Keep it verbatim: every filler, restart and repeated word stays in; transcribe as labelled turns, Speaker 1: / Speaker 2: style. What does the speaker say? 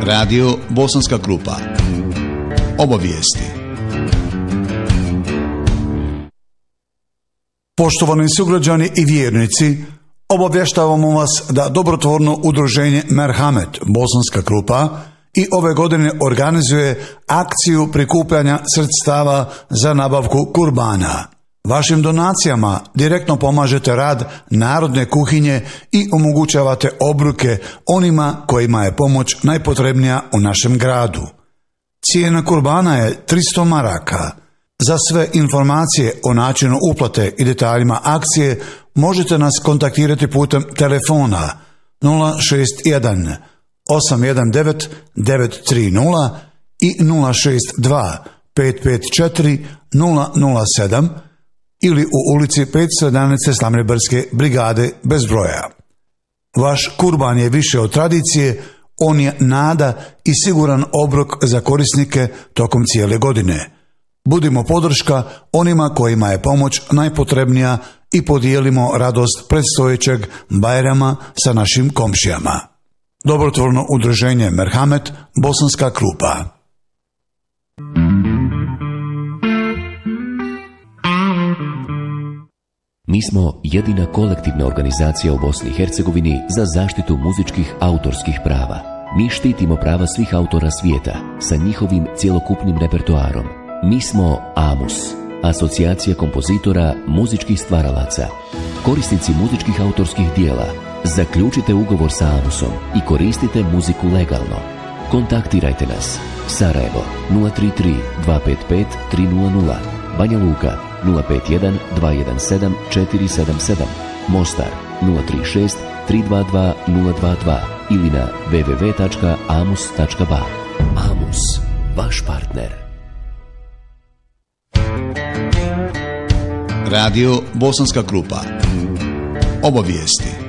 Speaker 1: Radio Bosanska Krupa. Obavijesti.
Speaker 2: Poštovani sugrađani i vjernici, obavještavamo vas da dobrotvorno udruženje Merhamet Bosanska Krupa i ove godine organizuje akciju prikupljanja sredstava za nabavku kurbana. Vašim donacijama direktno pomažete rad narodne kuhinje i omogućavate obruke onima kojima je pomoć najpotrebnija u našem gradu. Cijena kurbana je tristo maraka. Za sve informacije o načinu uplate i detaljima akcije možete nas kontaktirati putem telefona nula šest jedan osam jedan devet devet tri nula i nula šest dva pet pet četiri nula nula sedam ili u ulici petsto jedanaest Slavnebarske brigade bez broja. Vaš kurban je više od tradicije, on je nada i siguran obrok za korisnike tokom cijele godine. Budimo podrška onima kojima je pomoć najpotrebnija i podijelimo radost predstojećeg Bajrama sa našim komšijama. Dobrotvorno udruženje Merhamet Bosanska Krupa.
Speaker 3: Mi smo jedina kolektivna organizacija u Bosni i Hercegovini za zaštitu muzičkih autorskih prava. Mi štitimo prava svih autora svijeta sa njihovim cjelokupnim repertoarom. Mi smo AMUS, Asocijacija kompozitora muzičkih stvaralaca. Korisnici muzičkih autorskih dijela, zaključite ugovor sa AMUSom i koristite muziku legalno. Kontaktirajte nas. Sarajevo nula tri tri dva pet pet tri nula nula, Banja Luka nula pet jedan dva jedan sedam četiri sedam sedam, Mostar nula tri šest tri dva dva nula dva dva ili na w w w tačka amus tačka ba. AMUS, vaš partner.
Speaker 1: Radio Bosanska Krupa. Obavijesti.